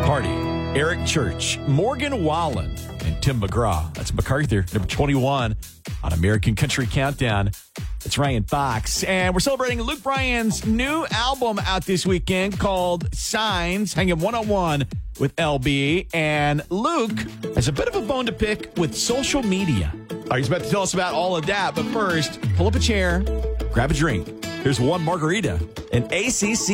Hardy, Eric Church, Morgan Wallen, and Tim McGraw. That's MacArthur, number 21 on American Country Countdown. It's Ryan Fox, and we're celebrating Luke Bryan's new album out this weekend called Signs, hanging one-on-one with LB. And Luke has a bit of a bone to pick with social media. He's about to tell us about all of that, but first, pull up a chair, grab a drink. Here's one margarita, and ACC